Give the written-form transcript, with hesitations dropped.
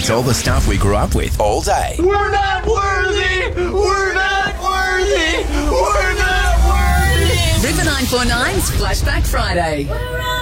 It's all the stuff we grew up with all day. We're not worthy! We're not worthy! We're not worthy! River 949's Flashback Friday.